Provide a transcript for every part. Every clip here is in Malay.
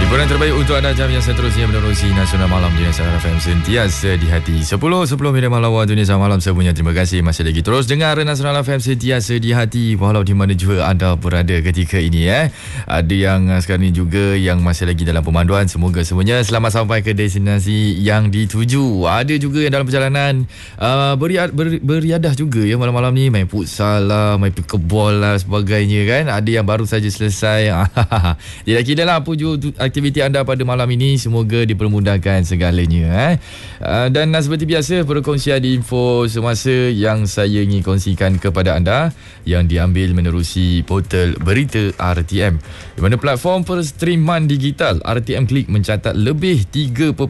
Hiburan terbaik untuk anda jam yang seterusnya menerusi Nasional Malam di Nasional FM sentiasa di hati. 10 minit malam waktu Indonesia Malam semuanya. Terima kasih masih lagi terus dengar Nasional FM sentiasa di hati walau di mana juga anda berada ketika ini. Ada yang sekarang ni juga yang masih lagi dalam pemanduan. Semoga semuanya selamat sampai ke destinasi yang dituju. Ada juga yang dalam perjalanan beriadah juga ya malam-malam ni, main futsal lah, main pickleball lah sebagainya kan. Ada yang baru saja selesai. Tidak kira lah apa juga aktiviti anda pada malam ini, semoga dipermudahkan segalanya. Dan seperti biasa, perkongsian info semasa yang saya ingin kongsikan kepada anda yang diambil menerusi portal berita RTM, di mana platform perstreaman digital RTM Klik mencatat lebih 3.59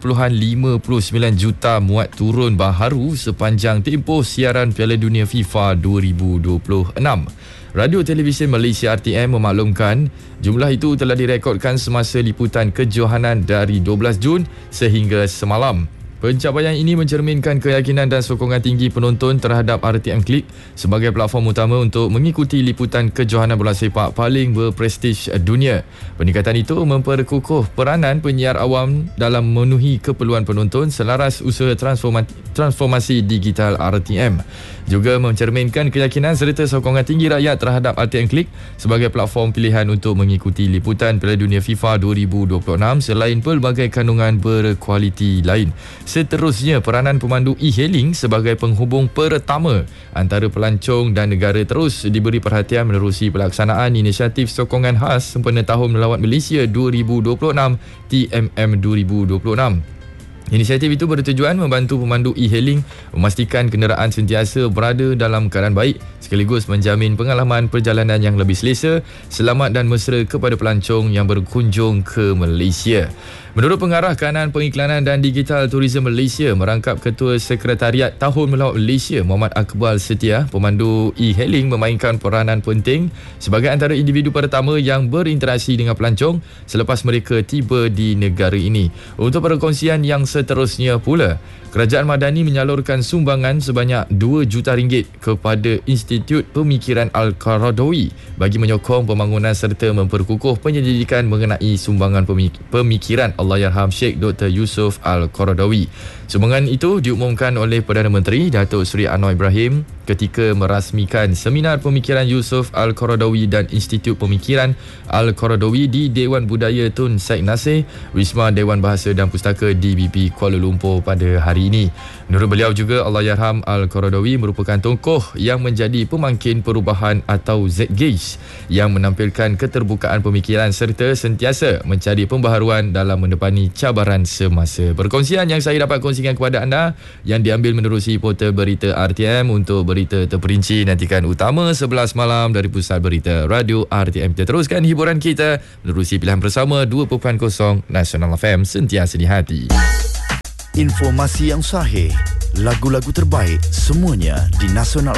juta muat turun baharu sepanjang tempoh siaran Piala Dunia FIFA 2026. Radio Televisyen Malaysia RTM memaklumkan jumlah itu telah direkodkan semasa liputan kejohanan dari 12 Jun sehingga semalam. Pencapaian ini mencerminkan keyakinan dan sokongan tinggi penonton terhadap RTM Klik sebagai platform utama untuk mengikuti liputan kejohanan bola sepak paling berprestij dunia. Peningkatan itu memperkukuh peranan penyiar awam dalam memenuhi keperluan penonton selaras usaha transformasi digital RTM. Juga mencerminkan keyakinan serta sokongan tinggi rakyat terhadap RTM Klik sebagai platform pilihan untuk mengikuti liputan Piala Dunia FIFA 2026 selain pelbagai kandungan berkualiti lain. Seterusnya, peranan pemandu e-hailing sebagai penghubung pertama antara pelancong dan negara terus diberi perhatian menerusi pelaksanaan inisiatif sokongan khas sempena Tahun Melawat Malaysia 2026 TMM 2026. Inisiatif itu bertujuan membantu pemandu e-hailing memastikan kenderaan sentiasa berada dalam keadaan baik sekaligus menjamin pengalaman perjalanan yang lebih selesa, selamat dan mesra kepada pelancong yang berkunjung ke Malaysia. Menurut Pengarah Kanan Pengiklanan dan Digital Tourism Malaysia merangkap Ketua Sekretariat Tahun Melawat Malaysia Muhammad Akbal Setia, pemandu e-hailing memainkan peranan penting sebagai antara individu pertama yang berinteraksi dengan pelancong selepas mereka tiba di negara ini. Untuk perkongsian yang seterusnya pula, Kerajaan Madani menyalurkan sumbangan sebanyak RM2 juta kepada Institut Pemikiran Al-Qaradawi bagi menyokong pembangunan serta memperkukuh penyelidikan mengenai sumbangan pemikiran Allahyarham Sheikh Dr. Yusof Al-Qaradawi. Sumbangan itu diumumkan oleh Perdana Menteri Datuk Seri Anwar Ibrahim ketika merasmikan Seminar Pemikiran Yusof Al-Qaradawi dan Institut Pemikiran Al-Qaradawi di Dewan Budaya Tun Syed Nasir, Wisma Dewan Bahasa dan Pustaka DBP Kuala Lumpur pada hari ini. Menurut beliau juga, Allahyarham Al-Qaradawi merupakan tokoh yang menjadi pemangkin perubahan atau Zeitgeist yang menampilkan keterbukaan pemikiran serta sentiasa mencari pembaharuan dalam mendepani cabaran semasa. Perkongsian yang saya dapat kongsikan kepada anda yang diambil menerusi portal berita RTM. Untuk berita terperinci nantikan utama 11 malam dari Pusat Berita Radio RTM. Kita teruskan hiburan kita menerusi pilihan bersama 2.0 Nasional FM sentiasa di hati. Informasi yang sahih, lagu-lagu terbaik, semuanya di Nasional